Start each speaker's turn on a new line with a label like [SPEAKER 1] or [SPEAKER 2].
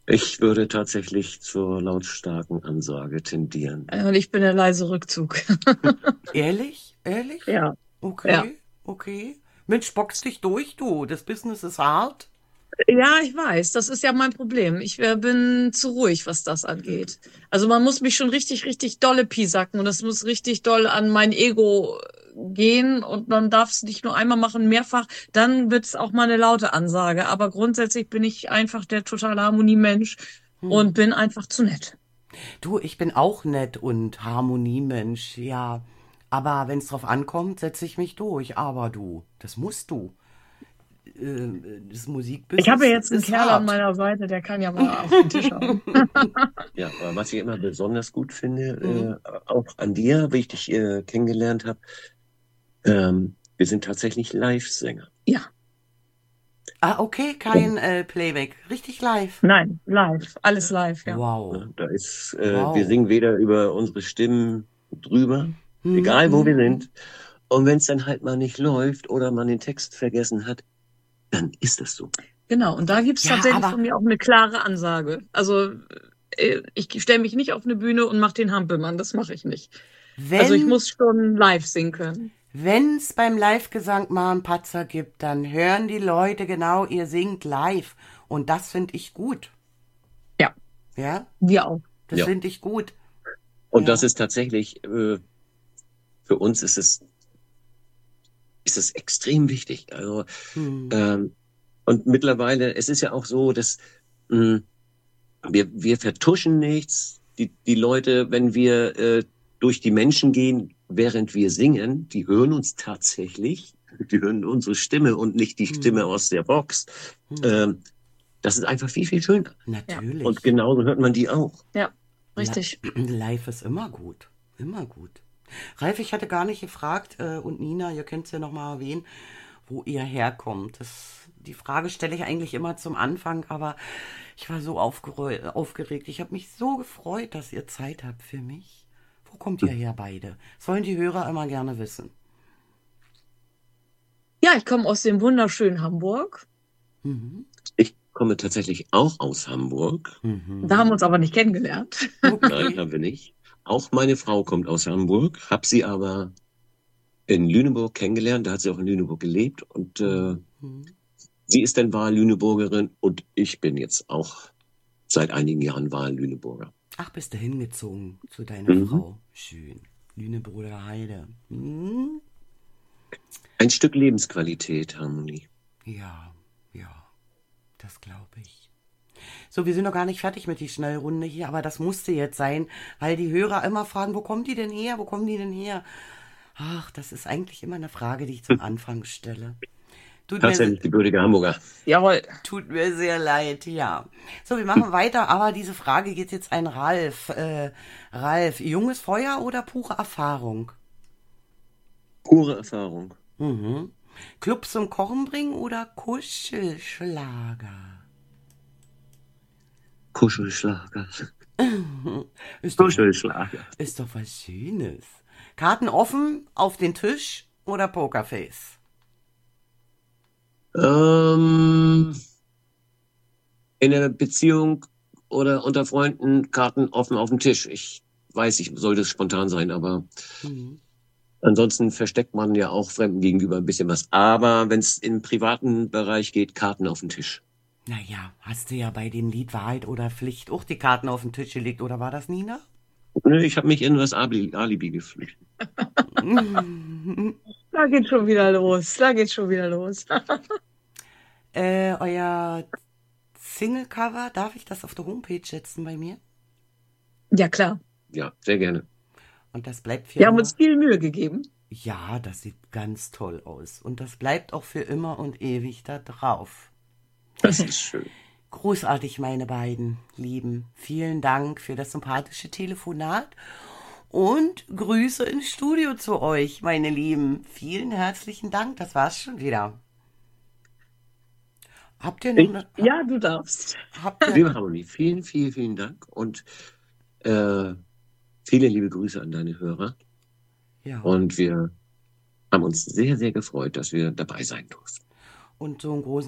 [SPEAKER 1] Ich würde tatsächlich zur lautstarken Ansage tendieren.
[SPEAKER 2] Und ich bin der leise Rückzug.
[SPEAKER 3] Ehrlich? Ehrlich?
[SPEAKER 2] Ja, ja.
[SPEAKER 3] Okay, okay. Mensch, box dich durch, du. Das Business ist hart.
[SPEAKER 2] Ja, ich weiß, das ist ja mein Problem. Ich bin zu ruhig, was das angeht. Also man muss mich schon richtig, richtig dolle piesacken und das muss richtig doll an mein Ego gehen und man darf es nicht nur einmal machen, mehrfach, dann wird es auch mal eine laute Ansage. Aber grundsätzlich bin ich einfach der totale Harmoniemensch
[SPEAKER 3] Hm.
[SPEAKER 2] und bin einfach zu nett.
[SPEAKER 3] Du, ich bin auch nett und Harmoniemensch, ja. Aber wenn es drauf ankommt, setze ich mich durch. Aber du, das musst du. Das
[SPEAKER 2] Ich habe ja
[SPEAKER 3] Musikbusiness
[SPEAKER 2] jetzt einen
[SPEAKER 3] ist
[SPEAKER 2] Kerl an
[SPEAKER 3] hart.
[SPEAKER 2] meiner Seite, der kann ja mal auf den Tisch hauen.
[SPEAKER 1] Ja, aber was ich immer besonders gut
[SPEAKER 3] Hm.
[SPEAKER 1] finde, auch an dir, wie ich dich kennengelernt habe, wir sind tatsächlich Live-Sänger.
[SPEAKER 2] Ja,
[SPEAKER 3] Ah, okay,
[SPEAKER 1] Und,
[SPEAKER 3] kein Playback. Richtig live.
[SPEAKER 2] nein, live, alles live, ja.
[SPEAKER 3] Wow.
[SPEAKER 1] ne, wir
[SPEAKER 3] Wow.
[SPEAKER 1] singen weder über unsere Stimmen drüber,
[SPEAKER 3] Hm,
[SPEAKER 1] egal wo wir
[SPEAKER 3] hm.
[SPEAKER 1] sind. Und wenn es dann halt mal nicht läuft oder man den Text vergessen hat, dann ist das so.
[SPEAKER 2] Genau, und da gibt's
[SPEAKER 3] Ja,
[SPEAKER 2] tatsächlich
[SPEAKER 3] aber
[SPEAKER 2] von mir auch eine klare Ansage. Also ich stelle mich nicht auf eine Bühne und mache den Hampelmann, das mache ich nicht. Also ich
[SPEAKER 3] wenn
[SPEAKER 2] muss schon live singen können.
[SPEAKER 3] wenn's beim Live-Gesang mal einen Patzer gibt, dann hören die Leute genau, ihr singt live. Und das finde ich gut.
[SPEAKER 2] Ja,
[SPEAKER 3] Ja,
[SPEAKER 2] wir auch.
[SPEAKER 3] das
[SPEAKER 1] Ja.
[SPEAKER 3] finde ich gut.
[SPEAKER 1] Und das
[SPEAKER 3] Ja.
[SPEAKER 1] ist tatsächlich, für uns ist es extrem wichtig. Also,
[SPEAKER 3] Hm.
[SPEAKER 1] ähm, und mittlerweile, es ist ja auch so, dass mh, wir vertuschen nichts. Die Leute, wenn wir durch die Menschen gehen, während wir singen, die hören uns tatsächlich. Die hören unsere Stimme und nicht die Stimme
[SPEAKER 3] Hm.
[SPEAKER 1] aus der Box.
[SPEAKER 3] Hm.
[SPEAKER 1] Ähm, Das ist einfach viel, viel schöner.
[SPEAKER 2] Ja,
[SPEAKER 1] Und
[SPEAKER 3] Natürlich.
[SPEAKER 1] genauso hört man die auch.
[SPEAKER 2] ja,
[SPEAKER 3] La
[SPEAKER 2] richtig.
[SPEAKER 3] Live ist immer gut. Immer gut. Ralf, ich hatte gar nicht gefragt, und Nina, ihr könnt es ja nochmal erwähnen, wo ihr herkommt. Die Frage stelle ich eigentlich immer zum Anfang, aber ich war so aufgeregt. Ich habe mich so gefreut, dass ihr Zeit habt für mich. Wo kommt ihr her beide? Das wollen die Hörer immer gerne wissen.
[SPEAKER 2] Ja, ich komme aus dem wunderschönen Hamburg.
[SPEAKER 3] Mhm.
[SPEAKER 1] Ich komme tatsächlich auch aus Hamburg.
[SPEAKER 2] Da haben wir
[SPEAKER 3] Mhm.
[SPEAKER 2] uns aber nicht kennengelernt.
[SPEAKER 1] Nein,
[SPEAKER 3] Okay.
[SPEAKER 1] haben wir nicht. Auch meine Frau kommt aus Hamburg, habe sie aber in Lüneburg kennengelernt. Da hat sie auch in Lüneburg gelebt. Und
[SPEAKER 3] Mhm.
[SPEAKER 1] sie ist dann Wahl-Lüneburgerin und ich bin jetzt auch seit einigen Jahren Wahl-Lüneburger.
[SPEAKER 3] Ach, bist du hingezogen zu deiner
[SPEAKER 1] Mhm.
[SPEAKER 3] Frau? Schön. Lüneburger Heide. Mhm.
[SPEAKER 1] Ein Stück Lebensqualität, Harmonie.
[SPEAKER 3] Ja, ja, das glaube ich. So, wir sind noch gar nicht fertig mit die Schnellrunde hier, aber das musste jetzt sein, weil die Hörer immer fragen, wo kommen die denn her? Wo kommen die denn her? Ach, das ist eigentlich immer eine Frage, die ich zum Anfang stelle. Tut mir,
[SPEAKER 1] Tatsächlich gebürtiger Hamburger.
[SPEAKER 2] Jawohl.
[SPEAKER 3] tut mir sehr leid, ja. So, wir machen weiter, aber diese Frage geht jetzt an Ralf. Ralf, junges Feuer oder pure Erfahrung?
[SPEAKER 1] Pure Erfahrung.
[SPEAKER 3] Mhm. Club zum Kochen bringen oder Kuschelschlager?
[SPEAKER 1] Kuschelschlager.
[SPEAKER 3] Ist doch,
[SPEAKER 1] Kuschelschlager.
[SPEAKER 3] ist doch was Schönes. Karten offen auf den Tisch oder Pokerface?
[SPEAKER 1] Ähm, in einer Beziehung oder unter Freunden Karten offen auf dem Tisch. Ich weiß, ich sollte spontan sein, aber
[SPEAKER 3] Hm.
[SPEAKER 1] ansonsten versteckt man ja auch Fremden gegenüber ein bisschen was. Aber wenn es im privaten Bereich geht, Karten auf den Tisch.
[SPEAKER 3] Naja, hast du ja bei dem Lied Wahrheit oder Pflicht auch die Karten auf den Tisch gelegt, oder war das Nina?
[SPEAKER 1] Nö, ich habe mich in das Alibi geflüchtet.
[SPEAKER 2] Da geht schon wieder los. Da geht schon wieder los.
[SPEAKER 3] Euer Single-Cover, darf ich das auf der Homepage setzen bei mir?
[SPEAKER 2] Ja, klar.
[SPEAKER 1] Ja, sehr gerne.
[SPEAKER 3] Und das bleibt für
[SPEAKER 2] Wir haben uns
[SPEAKER 3] immer.
[SPEAKER 2] viel Mühe gegeben.
[SPEAKER 3] Ja, das sieht ganz toll aus. Und das bleibt auch für immer und ewig da drauf.
[SPEAKER 1] Das ist schön.
[SPEAKER 3] Großartig, meine beiden Lieben. Vielen Dank für das sympathische Telefonat und Grüße ins Studio zu euch, meine Lieben. Vielen herzlichen Dank. Das war's schon wieder. Habt ihr noch eine,
[SPEAKER 2] Ja, du darfst.
[SPEAKER 3] habt ihr,
[SPEAKER 1] Liebe Harmonie, vielen, vielen, vielen Dank und äh, viele liebe Grüße an deine Hörer.
[SPEAKER 3] ja,
[SPEAKER 1] Und wir haben uns sehr, sehr gefreut, dass wir dabei sein durften.
[SPEAKER 3] und so einen großen